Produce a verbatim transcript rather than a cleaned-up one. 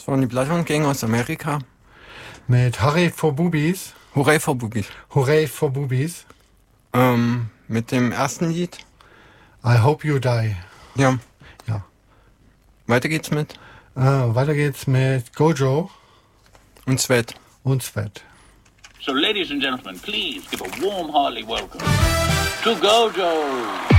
Das waren die Bloodhound Gang aus Amerika. Mit Hurray for Boobies. Hurray for Boobies. Hurray for Boobies. Ähm, mit dem ersten Lied. I Hope You Die. Ja. Ja. Weiter geht's mit. Äh, weiter geht's mit Gojo. Und Sweat. Und Sweat. So, ladies and gentlemen, please give a warm, hearty welcome to Gojo.